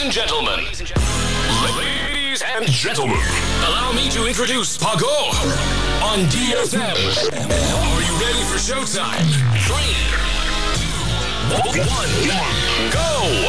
and gentlemen. Ladies and gentlemen. Allow me to introduce Pago on DFM. Are you ready for showtime? 3, 2, 1, go!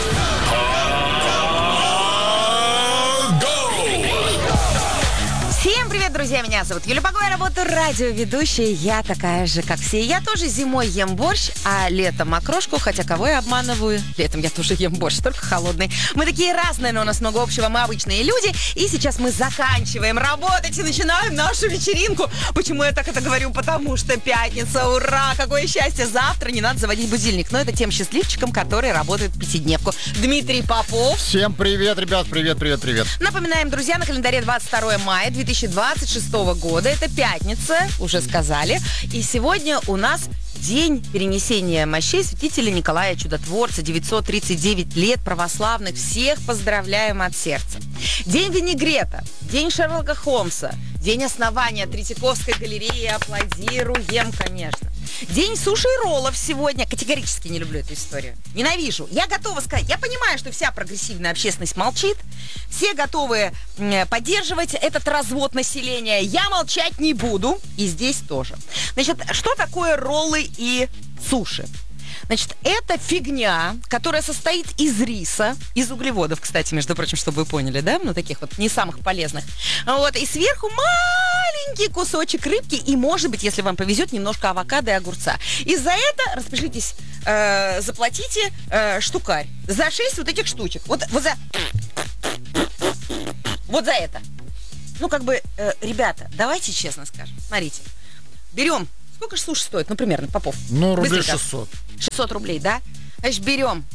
Всем привет, друзья! Меня зовут Юля Паго, я работаю радиоведущей. Я такая же, как все. Я тоже зимой ем борщ, а летом окрошку. Хотя кого я обманываю? Летом я тоже ем борщ, только холодный. Мы такие разные, но у нас много общего. Мы обычные люди. И сейчас мы заканчиваем работать и начинаем нашу вечеринку. Почему я так это говорю? Потому что пятница, ура! Какое счастье! Завтра не надо заводить будильник. Но это тем счастливчикам, которые работают в пятидневку. Дмитрий Попов. Всем привет, ребят! Привет. Напоминаем, друзья, на календаре 22 мая 2026 года. Это пятница, уже сказали. И сегодня у нас день перенесения мощей святителя Николая Чудотворца. 939 лет православных. Всех поздравляем от сердца. День винегрета, день Шерлока Холмса, день основания Третьяковской галереи. Аплодируем, конечно. День суши и роллов сегодня. Категорически не люблю эту историю. Ненавижу. Я готова сказать. Я понимаю, что вся прогрессивная общественность молчит. Все готовы поддерживать этот развод населения. Я молчать не буду. И здесь тоже. Значит, что такое роллы и суши? Значит, это фигня, которая состоит из риса, из углеводов, кстати, между прочим, чтобы вы поняли, да? Ну, таких вот не самых полезных. Вот, и сверху маленький кусочек рыбки и, может быть, если вам повезет, немножко авокадо и огурца. И за это, распишитесь, заплатите штукарь. За 6 вот этих штучек. Вот за это. Ну, как бы, ребята, давайте честно скажем. Смотрите. Берем. Сколько же суши стоит? Ну, примерно, Попов. Ну, рублей быстренько. 600. 600 рублей, да? Значит, берем,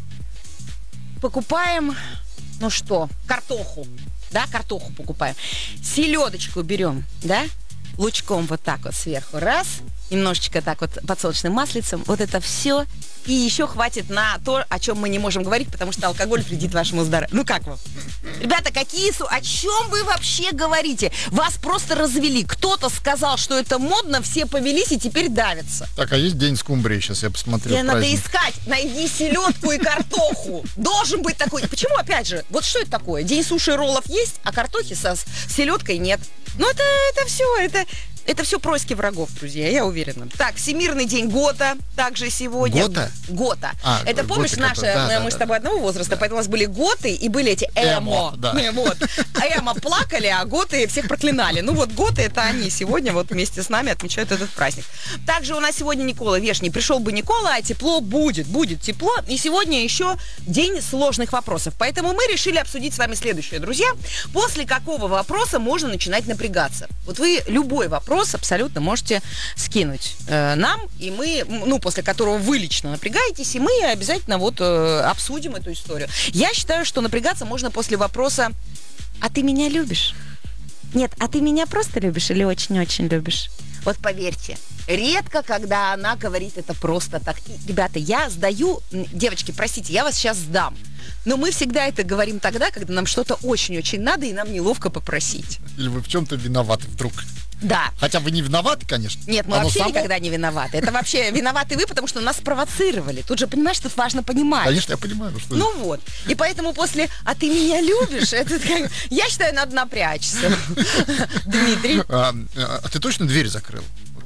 покупаем, ну что, картоху, да, картоху покупаем. Селедочку берем, да, лучком вот так вот сверху, раз, немножечко так вот подсолнечным маслицем, вот это все. И еще хватит на то, о чем мы не можем говорить, потому что алкоголь вредит вашему здоровью. Ну как вам? Ребята, о чем вы вообще говорите? Вас просто развели. Кто-то сказал, что это модно, все повелись и теперь давятся. Так, а есть день скумбрии? Сейчас я посмотрю. Тебе надо искать. Найди селедку и картоху. Должен быть такой. Почему, опять же, вот что это такое? День суши и роллов есть, а картохи с селедкой нет. Ну это все, это все происки врагов, друзья, я уверена. Так, Всемирный день Гота также сегодня. Гота? Это, помнишь, мы с тобой одного возраста, поэтому у нас были готы и были эти эмо. Да. Вот. Эмо плакали, а готы всех проклинали. Ну вот готы, это они сегодня вот вместе с нами отмечают этот праздник. Также у нас сегодня Никола Вешний. Пришел бы Никола, а тепло будет тепло. И сегодня еще день сложных вопросов. Поэтому мы решили обсудить с вами следующее, друзья. После какого вопроса можно начинать напрягаться? Вот вы любой вопрос абсолютно можете скинуть нам, и мы, после которого вы лично напрягаетесь, и мы обязательно обсудим эту историю. Я считаю, что напрягаться можно после вопроса: а ты меня любишь? Нет, а ты меня просто любишь или очень-очень любишь? Вот поверьте, редко, когда она говорит это просто так. И, ребята, я сдаю, девочки, простите, я вас сейчас сдам. Но мы всегда это говорим тогда, когда нам что-то очень-очень надо, и нам неловко попросить. Или вы в чем-то виноваты вдруг? Да. Хотя вы не виноваты, конечно. Нет, мы вообще никогда не виноваты. Это вообще виноваты вы, потому что нас спровоцировали. Тут же, понимаешь, тут важно понимать. Конечно, я понимаю. Что ну вот. И поэтому после «а ты меня любишь», я считаю, надо напрячься. Дмитрий. А ты точно дверь закрыл?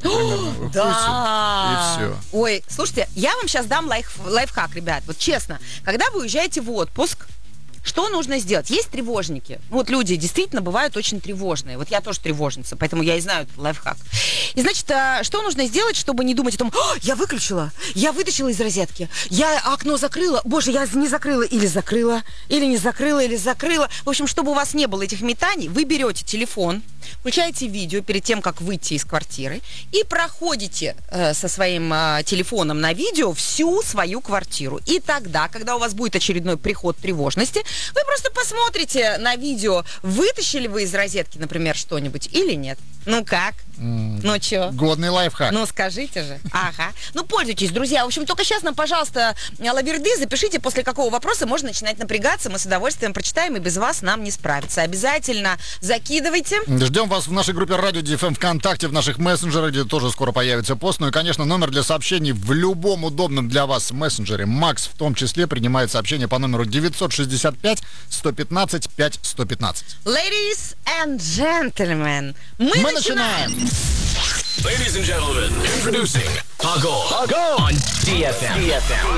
Да. И все. Ой, слушайте, я вам сейчас дам лайфхак, ребят. Вот честно, когда вы уезжаете в отпуск, что нужно сделать? Есть тревожники. Вот люди действительно бывают очень тревожные. Вот я тоже тревожница, поэтому я и знаю этот лайфхак. И значит, что нужно сделать, чтобы не думать о том: я выключила, я вытащила из розетки, я окно закрыла, боже, я не закрыла, или не закрыла, или закрыла. В общем, чтобы у вас не было этих метаний, вы берете телефон, включаете видео перед тем, как выйти из квартиры, и проходите со своим телефоном на видео всю свою квартиру. И тогда, когда у вас будет очередной приход тревожности, вы просто посмотрите на видео, вытащили вы из розетки, например, что-нибудь или нет. Ну как? Ну чё? Годный лайфхак. Ну скажите же. Ага. Ну пользуйтесь, друзья. В общем, только сейчас нам, пожалуйста, лаверды запишите, после какого вопроса можно начинать напрягаться. Мы с удовольствием прочитаем, и без вас нам не справиться. Обязательно закидывайте. Ждем вас в нашей группе Радио DFM ВКонтакте, в наших мессенджерах, где тоже скоро появится пост. Ну и, конечно, номер для сообщений в любом удобном для вас мессенджере. Макс в том числе принимает сообщение по номеру 965 925 115 5115. Ladies and gentlemen, мы начинаем. Ladies and gentlemen, introducing Pago on DFM.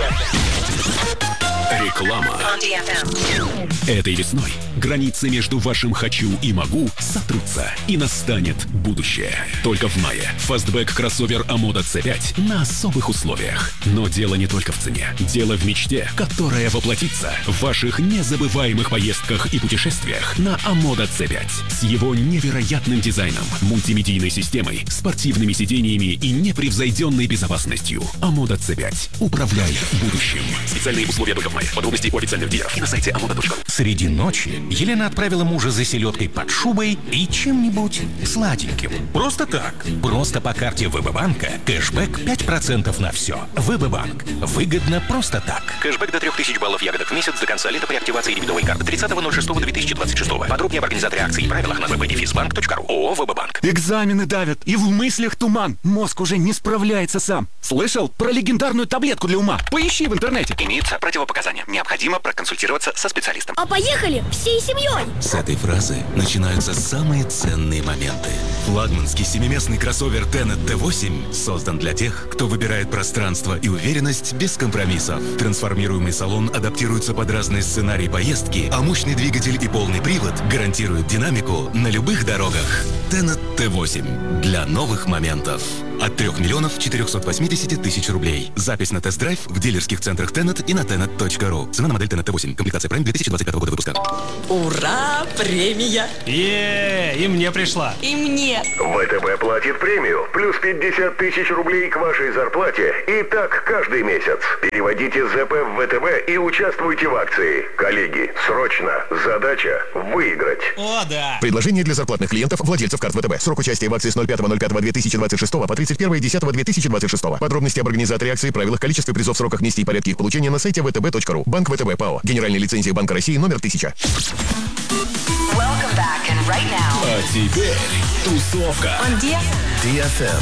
Реклама. Этой весной границы между вашим «хочу» и «могу» сотрутся, и настанет будущее. Только в мае фастбэк кроссовер Амода C5 на особых условиях. Но дело не только в цене. Дело в мечте, которая воплотится в ваших незабываемых поездках и путешествиях на Амода C5. С его невероятным дизайном, мультимедийной системой, спортивными сидениями и непревзойденной безопасностью. Амода C5. Управляй будущим. Специальные условия только в мае. Подробности у официальных дилеров и на сайте amoda.ru. Среди ночи Елена отправила мужа за селедкой под шубой и чем-нибудь сладеньким. Просто так. Просто по карте ВБ-банка кэшбэк 5% на все. ВБ-банк. Выгодно просто так. Кэшбэк до 3000 баллов ягодок в месяц до конца лета при активации дебетовой карты 30.06.2026. Подробнее об организаторе акций и правилах на www.bank.ru. ООО «ВБ-банк». Экзамены давят, и в мыслях туман. Мозг уже не справляется сам. Слышал про легендарную таблетку для ума? Поищи в интернете. Имеются противопоказания. Необходимо проконсультироваться со специалистом. А поехали всей семьей! С этой фразы начинаются самые ценные моменты. Флагманский семиместный кроссовер Tenet T8 создан для тех, кто выбирает пространство и уверенность без компромиссов. Трансформируемый салон адаптируется под разные сценарии поездки, а мощный двигатель и полный привод гарантируют динамику на любых дорогах. Tenet T8 для новых моментов. От 3 480 000 рублей. Запись на тест-драйв в дилерских центрах Tenet и на tenet.ru. Цена на модель Tenet T8. Комплектация Prime 2025 года выпуска. Ура! Премия! И мне пришла. И мне! ВТБ платит премию. Плюс 50 000 рублей к вашей зарплате. И так каждый месяц. Переводите ЗП в ВТБ и участвуйте в акции. Коллеги, срочно. Задача выиграть. О, да! Предложение для зарплатных клиентов, владельцев карт ВТБ. Срок участия в акции с 05.05.2026 по 31.10.2026. Подробности об организаторе акции, правилах, количестве призов, сроках, месте и порядке их получения на сайте vtb.ru. Банк ВТБ ПАО. Генеральная лицензия Банка России номер 1000. А теперь тусовка. On DFM. DFM.